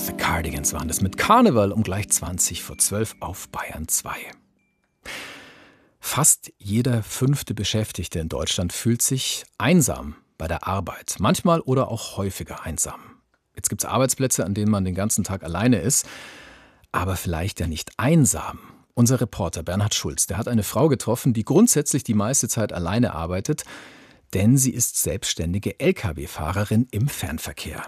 The Cardigans waren das mit Karneval um gleich 20:12 auf Bayern 2. Fast jeder 5. Beschäftigte in Deutschland fühlt sich einsam bei der Arbeit. Manchmal oder auch häufiger einsam. Jetzt gibt es Arbeitsplätze, an denen man den ganzen Tag alleine ist, aber vielleicht ja nicht einsam. Unser Reporter Bernhard Schulz, der hat eine Frau getroffen, die grundsätzlich die meiste Zeit alleine arbeitet, denn sie ist selbstständige Lkw-Fahrerin im Fernverkehr.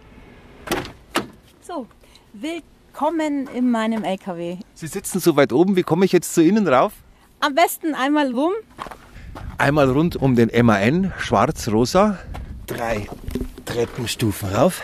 So, willkommen in meinem LKW. Sie sitzen so weit oben, wie komme ich jetzt zu Ihnen rauf? Am besten einmal rum. Einmal rund um den MAN, schwarz-rosa. 3 Treppenstufen rauf.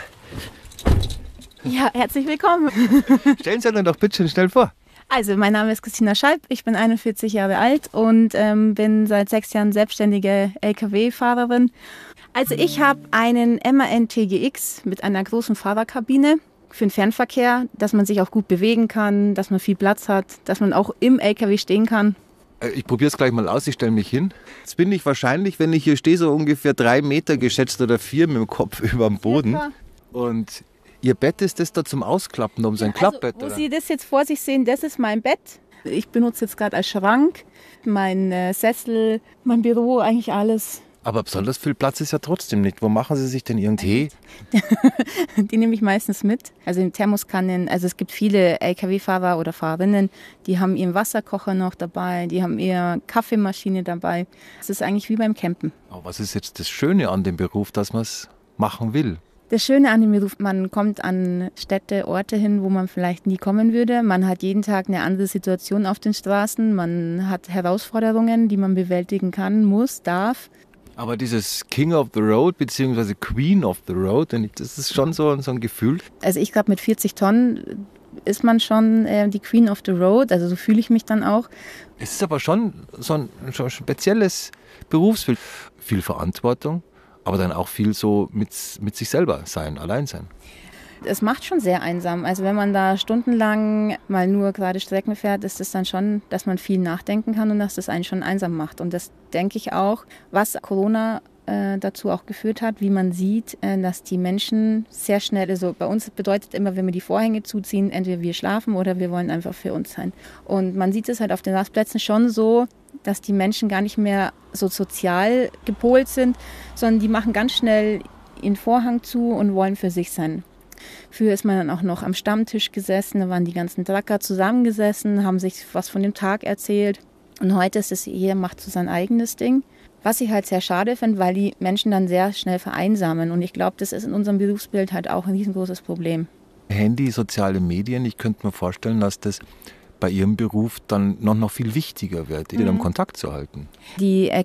Ja, herzlich willkommen. Stellen Sie sich doch bitte schnell vor. Also, mein Name ist Christina Schalp, ich bin 41 Jahre alt und bin seit 6 Jahren selbstständige Lkw-Fahrerin. Also ich habe einen MAN TGX mit einer großen Fahrerkabine für den Fernverkehr, dass man sich auch gut bewegen kann, dass man viel Platz hat, dass man auch im LKW stehen kann. Ich probiere es gleich mal aus, ich stelle mich hin. Jetzt bin ich wahrscheinlich, wenn ich hier stehe, so ungefähr 3 Meter geschätzt oder 4 mit dem Kopf über dem Boden. Ja, und Ihr Bett ist das da zum Ausklappen, um sein Klappbett, wo oder? Sie das jetzt vor sich sehen, das ist mein Bett. Ich benutze jetzt gerade als Schrank, mein Sessel, mein Büro, eigentlich alles. Aber besonders viel Platz ist ja trotzdem nicht. Wo machen Sie sich denn Ihren Tee? Die nehme ich meistens mit. Also in Thermoskannen, also es gibt viele Lkw-Fahrer oder Fahrerinnen, die haben ihren Wasserkocher noch dabei, die haben ihre Kaffeemaschine dabei. Es ist eigentlich wie beim Campen. Aber was ist jetzt das Schöne an dem Beruf, dass man es machen will? Das Schöne an dem Beruf, man kommt an Städte, Orte hin, wo man vielleicht nie kommen würde. Man hat jeden Tag eine andere Situation auf den Straßen. Man hat Herausforderungen, die man bewältigen kann, muss, darf. Aber dieses King of the Road bzw. Queen of the Road, das ist schon so ein Gefühl. Also ich glaube, mit 40 Tonnen ist man schon die Queen of the Road, also so fühle ich mich dann auch. Es ist aber schon so ein spezielles Berufsbild. Viel Verantwortung, aber dann auch viel so mit sich selber sein, allein sein. Es macht schon sehr einsam. Also wenn man da stundenlang mal nur gerade Strecken fährt, ist es dann schon, dass man viel nachdenken kann und dass das einen schon einsam macht. Und das denke ich auch, was Corona dazu auch geführt hat, wie man sieht, dass die Menschen sehr schnell, also bei uns bedeutet immer, wenn wir die Vorhänge zuziehen, entweder wir schlafen oder wir wollen einfach für uns sein. Und man sieht es halt auf den Rastplätzen schon so, dass die Menschen gar nicht mehr so sozial gepolt sind, sondern die machen ganz schnell ihren Vorhang zu und wollen für sich sein. Früher ist man dann auch noch am Stammtisch gesessen, da waren die ganzen Tracker zusammengesessen, haben sich was von dem Tag erzählt. Und heute ist es, jeder macht so sein eigenes Ding. Was ich halt sehr schade finde, weil die Menschen dann sehr schnell vereinsamen. Und ich glaube, das ist in unserem Berufsbild halt auch ein riesengroßes Problem. Handy, soziale Medien, ich könnte mir vorstellen, dass das bei Ihrem Beruf dann noch viel wichtiger wird, Ihnen Kontakt zu halten. Die